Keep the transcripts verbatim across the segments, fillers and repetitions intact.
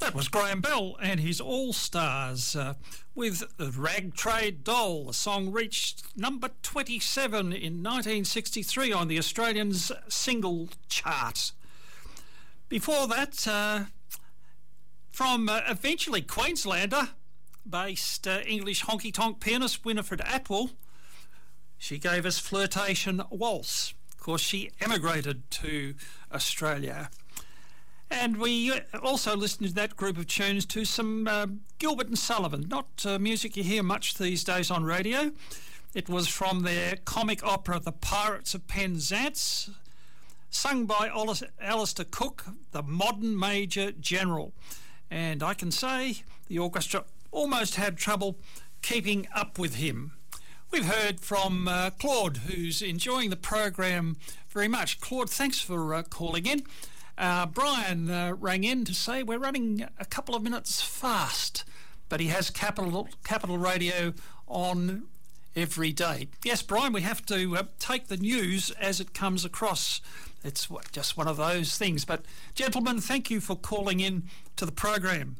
That was Graham Bell and his All Stars uh, with Rag Trade Doll. The song reached number twenty-seven in nineteen sixty-three on the Australian's single chart. Before that, uh, from uh, eventually Queenslander based uh, English honky-tonk pianist Winifred Atwell, she gave us Flirtation Waltz. Of course, she emigrated to Australia. And we also listened to that group of tunes to some uh, Gilbert and Sullivan, not uh, music you hear much these days on radio. It was from their comic opera The Pirates of Penzance, sung by Alistair Cook, the modern Major General. And I can say the orchestra almost had trouble keeping up with him. We've heard from uh, Claude, who's enjoying the program very much. Claude, thanks for uh, calling in. Uh, Brian uh, rang in to say we're running a couple of minutes fast, but he has Capital Capital Radio on every day. Yes, Brian, we have to uh, take the news as it comes across. It's w- just one of those things. But, gentlemen, thank you for calling in to the program.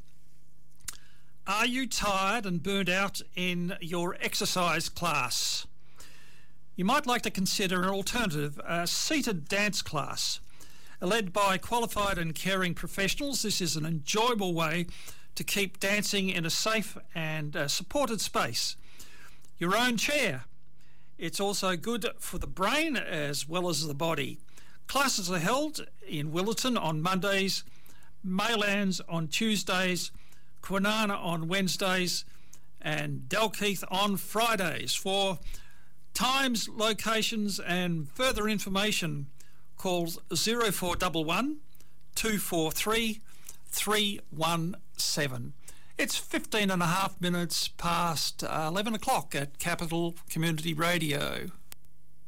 Are you tired and burned out in your exercise class? You might like to consider an alternative, a seated dance class. Led by qualified and caring professionals, this is an enjoyable way to keep dancing in a safe and uh, supported space. Your own chair. It's also good for the brain as well as the body. Classes are held in Willetton on Mondays, Maylands on Tuesdays, Kwinana on Wednesdays, and Dalkeith on Fridays. For times, locations and further information, call zero four one one, two four three, three one seven. It's fifteen and a half minutes past uh, eleven o'clock at Capital Community Radio.